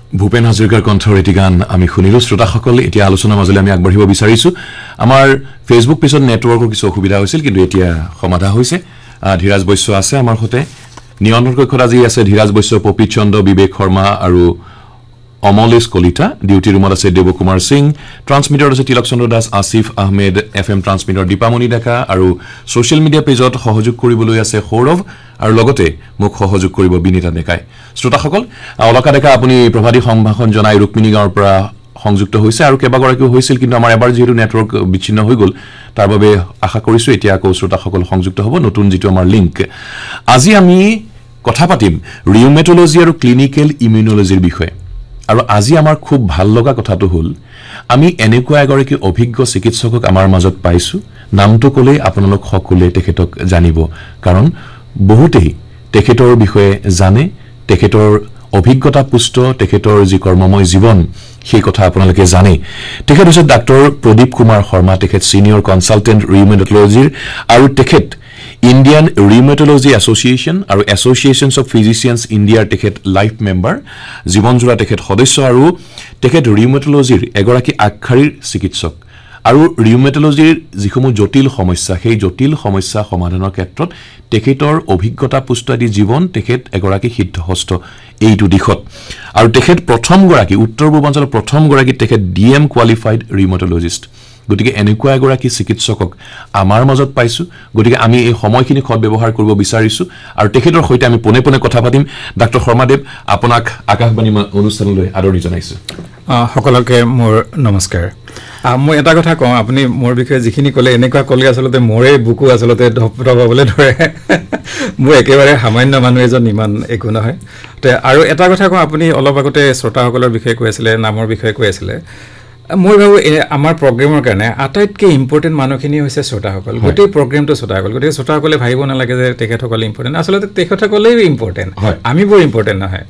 ভূপেন হাজৰিকাৰ কণ্ঠৰ এটি গান আমি শুনিলো শ্ৰোতাসকল এতিয়া আলোচনাৰ মাজলৈ আমি আগবাঢ়িব বিচাৰিছো আমাৰ ফেসবুক পেজত নেটৱৰ্কৰ কিছু অসুবিধা হৈছিল কিন্তু এতিয়া সমাধান হৈছে ধীৰাজ বৈশ্য আছে আমাৰ হতে নিয়ন্ত্ৰণ কক্ষত আজি আছে ধীৰাজ বৈশ্য পপি চন্দ্ৰ বিবেক শৰ্মা আৰু অমলেশ কলিতা ডিউটি ৰুমত আছে দেৱকুমাৰ সিং ট্ৰান্সমিটাৰ আছে তিলক চন্দ্ৰ দাস আসিফ আহমেদ এফএম ট্ৰান্সমিটাৰ দীপামণি ডেকা আৰু সোশ্যাল মিডিয়া পেজত সহযোগ কৰিবলৈ আছে সৌৰভ আৰু লগতে মোক সহযোগ কৰিব বিনিতা ডেকাই শ্ৰোতাসকল অলকা ডেকা আপুনি প্ৰভাতী সম্ভাষণ জনাই ৰুক্মিণী গাঁৱৰ পৰা সংযুক্ত হৈছে আৰু কেবাগৰাকীও হৈছিল কিন্তু আমাৰ এবাৰ যেহেতু নেটৱৰ্ক বিচ্ছিন্ন হৈ গ'ল তাৰ বাবে আশা কৰিছো এতিয়া আকৌ শ্ৰোতাসকল সংযুক্ত হ'ব নতুন যেটো আমাৰ লিংক আজি আমি কথা পাতিম ৰিউমেটলজি আৰু ক্লিনিক্যাল ইমিউনলজিৰ বিষয়ে আৰু আজি আমাৰ খুব ভাল লগা কথাটো হল আমি এনেকুৱা এগৰাকী অভিজ্ঞ চিকিৎসকক আমাৰ মাজত পাইছো নামটো কলে আপোনালোক সকলোৱে তেখেতক জানিব কাৰণ বহুতেই তেখেতৰ বিষয়ে জানে তেখেতৰ অভিজ্ঞতা পুষ্ট তেখেতৰ যি কৰ্মময় জীৱন সেই কথা আপোনালোকে জানে তেখেত হৈছে ডাক্তৰ প্ৰদীপ কুমাৰ শৰ্মা তেখেত সিনিয়ৰ কনসালটেন্ট ৰিউমেটলজিৰ আৰু তেখেত ইণ্ডিয়ান ৰিউমেটলজি এছ'চিয়েশ্যন আৰু এছ'চিয়েশ্যনছ অফ ফিজিচিয়ানছ ইণ্ডিয়াৰ তেখেত লাইফ মেম্বাৰ জীৱনজোৰা তেখেত সদস্য আৰু তেখেত ৰিউমেটলজিৰ এগৰাকী আগশাৰীৰ চিকিৎসক আৰু ৰিউমেটলজিৰ যিসমূহ জটিল সমস্যা সেই জটিল সমস্যা সমাধানৰ ক্ষেত্ৰত তেখেতৰ অভিজ্ঞতা পুষ্টি জীৱন তেখেত এগৰাকী সিদ্ধহস্ত এইটো দিশত আৰু তেখেত প্ৰথমগৰাকী উত্তৰ পূৰ্বাঞ্চলৰ প্ৰথমগৰাকী তেখেত ডিএম কোৱালিফাইড ৰিউমেটলজিষ্ট গতিকে এনেকুৱা এগৰাকী চিকিৎসকক আমাৰ মাজত পাইছো গতিকে আমি এই সময়খিনি সদ ব্যৱহাৰ কৰিব বিচাৰিছো আৰু তেখেতৰ সৈতে আমি পোনে পোনে কথা পাতিম ডাক্তৰ শৰ্মাদেৱ আপোনাক আকাশবাণী অনুষ্ঠানলৈ আদৰণি জনাইছো সকলোকে মোৰ নমস্কাৰ মই এটা কথা কওঁ আপুনি মোৰ বিষয়ে যিখিনি ক'লে এনেকুৱা ক'লে আচলতে মোৰে বুকু আচলতে ধপধপাবলৈ ধৰে মই একেবাৰে সামান্য মানুহ এজন ইমান একো নহয় আৰু এটা কথা কওঁ আপুনি অলপ আগতে শ্ৰোতাসকলৰ বিষয়ে কৈ আছিলে নামৰ বিষয়ে কৈ আছিলে মই ভাবো আমাৰ প্ৰগ্ৰেমৰ কাৰণে আটাইতকৈ ইম্পৰ্টেণ্ট মানুহখিনি হৈছে শ্ৰোতাসকল গোটেই প্ৰগ্ৰেমটো শ্ৰোতাসকল গতিকে শ্ৰোতাসকলে ভাবিব নালাগে যে তেখেতসকলে ইম্পৰ্টেণ্ট আচলতে তেখেতসকলেই ইম্পৰ্টেণ্ট আমি বৰ ইম্পৰ্টেণ্ট নহয়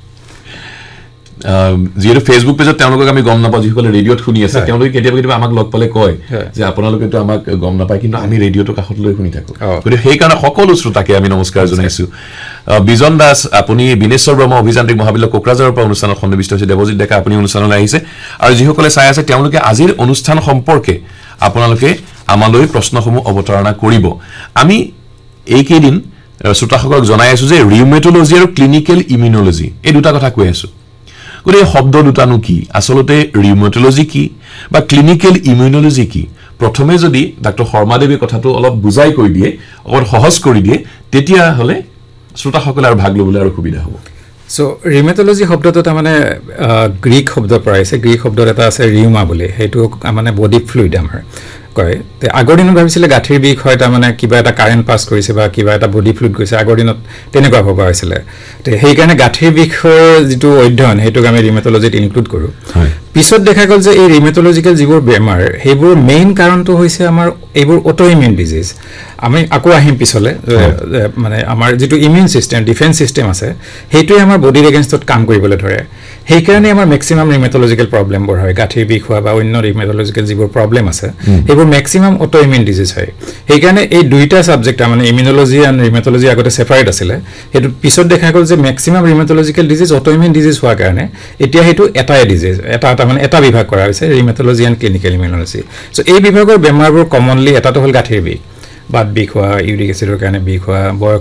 যেহেতু ফেসবুক পেজত তেওঁলোকক আমি গম নাপাওঁ যিসকলে ৰেডিঅ'ত শুনি আছে তেওঁলোকে কেতিয়াবা আমাক লগ পালে কয় যে আপোনালোকেতো আমাক গম নাপায় কিন্তু আমি ৰেডিঅ'টো কাষত লৈ শুনি থাকো গতিকে সেইকাৰণে সকলো শ্ৰোতাকে আমি নমস্কাৰ জনাইছো বিজন দাস আপুনি বিনেশ্বৰ ব্ৰহ্ম অভিযান্ত্ৰিক মহাবিদ্যালয় কোকৰাঝাৰৰ পৰা অনুষ্ঠানত সন্নিবিষ্ট হৈছে দেৱজিৎ ডেকা আপুনি অনুষ্ঠানলৈ আহিছে আৰু যিসকলে চাই আছে তেওঁলোকে আজিৰ অনুষ্ঠান সম্পৰ্কে আপোনালোকে আমালৈ প্ৰশ্নসমূহ অৱতাৰণা কৰিব আমি এইকেইদিন শ্ৰোতাসকলক জনাই আছো যে ৰিউমেটলজি আৰু ক্লিনিক্যাল ইমিউনলজি এই দুটা কথা কৈ আছো গতিকে শব্দ দুটানো কি আসলতে ৰিউমেটলজি কি বা ক্লিনিক্যাল ইমিউনলজি কি প্ৰথমে যদি ডাক্তৰ শৰ্মাদেৱে কথাটো অলপ বুজাই কৈ দিয়ে অলপ সহজ কৰি দিয়ে তেতিয়া হলে শ্ৰোতাসকলে আৰু ভাগ ল'বলৈ আৰু সুবিধা হ'ব সো ৰিউমেটলজি শব্দটো তাৰমানে গ্ৰীক শব্দৰ পৰা আহিছে গ্ৰীক শব্দৰ এটা আছে ৰিউমা বুলি সেইটো মানে বডি ফ্লুইড আমাৰ কয় তে আগৰ দিনত ভাবিছিলে গাঁঠিৰ বিষ হয় তাৰমানে কিবা এটা কাৰেণ্ট পাছ কৰিছে বা কিবা এটা বডি ফ্লুইড গৈছে আগৰ দিনত তেনেকুৱা ভবা হৈছিলে তে সেইকাৰণে গাঁঠিৰ বিষৰ যিটো অধ্যয়ন সেইটোক আমি ৰিউমেটলজিত ইনক্লুড কৰোঁ পিছত দেখা গ'ল যে এই ৰিউমেটলজিকেল যিবোৰ বেমাৰ সেইবোৰ মেইন কাৰণটো হৈছে আমাৰ এইবোৰ অটোইমিউন ডিজিজ আমি আকৌ আহিম পিছলে মানে আমাৰ যিটো ইমিউন সিস্টেম ডিফেন্স সিস্টেম আছে সেইটোৱে আমাৰ বডিৰ এগেইনষ্টত কাম কৰিবলৈ ধৰে সেইকাৰণে আমাৰ মেক্সিমাম ৰিউমেটলজিকেল প্ৰব্লেমবোৰ হয় গাঁঠিৰ বিষ হোৱা বা অন্য ৰিউমেটলজিকেল যিবোৰ প্ৰব্লেম আছে সেইবোৰ মেক্সিমাম অটোইমিউন ডিজিজ হয় সেইকাৰণে এই দুইটা সাবজেক্ট মানে ইমিউনলজি এণ্ড ৰিউমেটলজি আগতে সেপাৰেট আছিলে সেইটো পিছত দেখা গ'ল যে মেক্সিমাম ৰিউমেটলজিকেল ডিজিজ অটোইমিউন ডিজিজ হোৱাৰ কাৰণে এতিয়া সেইটো এটাই ডিজিজ এটা মানে এটা বিভাগ কৰা হৈছে ৰিউমেটলজি এণ্ড ক্লিনিক্যাল ইমিউনলজি সো এই বিভাগৰ বেমাৰবোৰ কমনলি এটাটো হ'ল গাঁঠিৰ বিষ বাত বিষ হোৱা ইউৰিক এচিডৰ কাৰণে বিষ হোৱা